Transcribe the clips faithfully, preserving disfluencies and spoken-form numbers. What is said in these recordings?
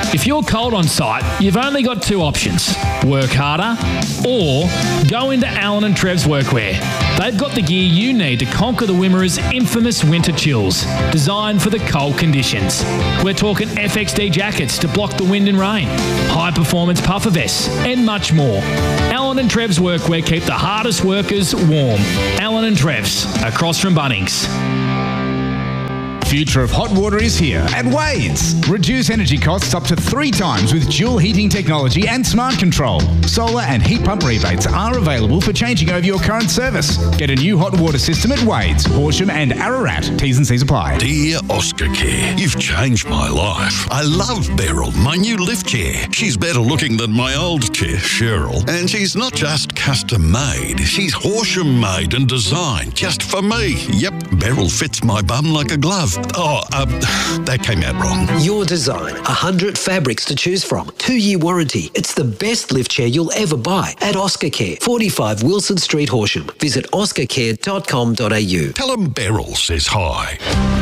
If you're cold on site, you've only got two options. Work harder or go into Allen and Trev's Workwear. They've got the gear you need to conquer the Wimmera's infamous winter chills, designed for the cold conditions. We're talking F X D jackets to block the wind and rain, high-performance puffer vests, and much more. Allen and Trev's Workwear keep the hardest workers warm. Allen and Trev's, across from Bunnings. Future of hot water is here at Wade's. Reduce energy costs up to three times with dual heating technology and smart control. Solar and heat pump rebates are available for changing over your current service. Get a new hot water system at Wade's, Horsham and Ararat. T's and C's apply. Dear Oscar Care, you've changed my life. I love Beryl, my new lift chair. She's better looking than my old chair, Cheryl. And she's not just custom made, she's Horsham made and designed just for me. Yep, Beryl fits my bum like a glove. Oh, um, that came out wrong. Your design, one hundred fabrics to choose from, two-year warranty. It's the best lift chair you'll ever buy at Oscar Care, forty-five Wilson Street, Horsham. Visit oscar care dot com dot a u. Tell them Beryl says hi.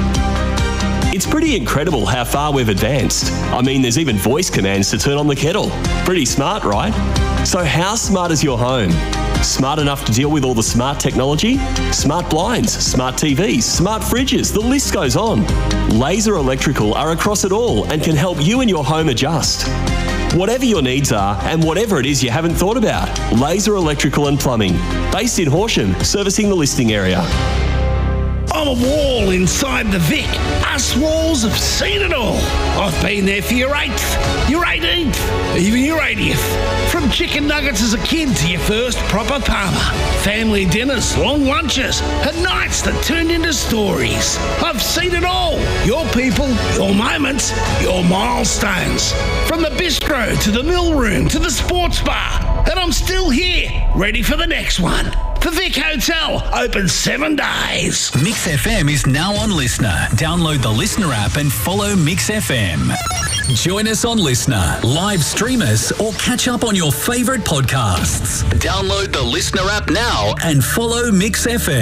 It's pretty incredible how far we've advanced. I mean, there's even voice commands to turn on the kettle. Pretty smart, right? So how smart is your home? Smart enough to deal with all the smart technology? Smart blinds, smart T Vs, smart fridges, the list goes on. Laser Electrical are across it all and can help you and your home adjust. Whatever your needs are and whatever it is you haven't thought about, Laser Electrical and Plumbing. Based in Horsham, servicing the listing area. I'm a wall inside the Vic. Us walls have seen it all. I've been there for your eighth, your eighteenth, even your eightieth. From chicken nuggets as a kid to your first proper Palmer. Family dinners, long lunches, and nights that turned into stories. I've seen it all. Your people, your moments, your milestones. From the bistro to the mill room to the sports bar. And I'm still here, ready for the next one. The Vic Hotel, open seven days. Mix F M is now on Listener. Download the Listener app and follow Mix F M. Join us on Listener, live stream us, or catch up on your favourite podcasts. Download the Listener app now and follow Mix F M.